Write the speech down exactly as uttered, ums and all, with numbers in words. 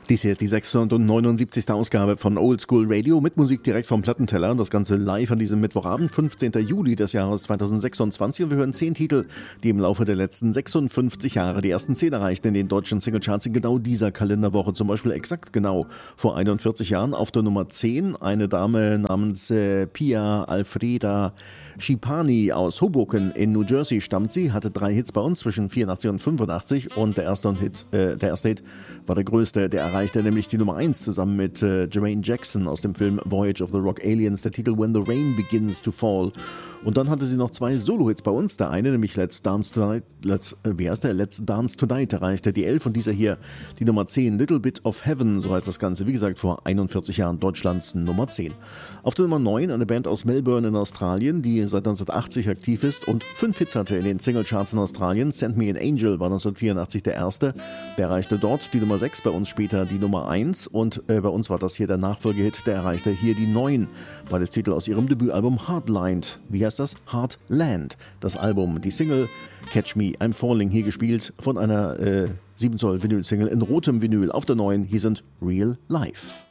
Dies hier ist die sechshundertneunundsiebzigste Ausgabe von Old School Radio mit Musik direkt vom Plattenteller. Das Ganze live an diesem Mittwochabend, fünfzehnten Juli des Jahres zweitausendsechsundzwanzig. Und wir hören zehn Titel, die im Laufe der letzten sechsundfünfzig Jahre die ersten zehn erreichten in den deutschen Singlecharts in genau dieser Kalenderwoche. Zum Beispiel exakt genau vor einundvierzig Jahren auf der Nummer zehn eine Dame namens äh, Pia Alfreda Schipani aus Hoboken in New Jersey stammt sie, hatte drei Hits bei uns zwischen vierundachtzig und fünfundachtzig und der erste, und Hit, äh, der erste Hit war der größte, der erreichte nämlich die Nummer eins zusammen mit äh, Jermaine Jackson aus dem Film Voyage of the Rock Aliens, der Titel When the Rain Begins to Fall. Und dann hatte sie noch zwei Solo-Hits bei uns, der eine nämlich Let's Dance Tonight, Let's, äh, wie heißt der? Let's Dance Tonight erreichte die elf und dieser hier die Nummer zehn, Little Bit of Heaven, so heißt das Ganze, wie gesagt vor einundvierzig Jahren Deutschlands Nummer zehn. Auf der Nummer neun eine Band aus Melbourne in Australien, die seit neunzehnhundertachtzig aktiv ist und fünf Hits hatte in den Singlecharts in Australien. Send Me an Angel war neunzehnhundertvierundachtzig der erste, der erreichte dort die Nummer sechs, bei uns später die Nummer eins und äh, bei uns war das hier der Nachfolgehit, der erreichte hier die neun, beides Titel aus ihrem Debütalbum Heartland. Wie heißt das? Heartland. Das Album, die Single Catch Me, I'm Falling, hier gespielt von einer äh, sieben Zoll Vinyl-Single in rotem Vinyl auf der neuen. Hier sind Real Life.